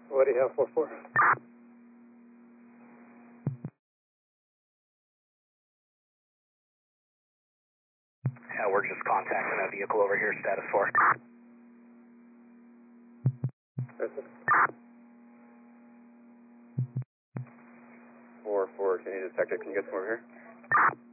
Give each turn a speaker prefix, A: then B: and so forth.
A: What do you have 4-4?
B: Yeah, we're just contacting that vehicle over here, status 4.
A: 4-4, can you detect it? Can you get some over here?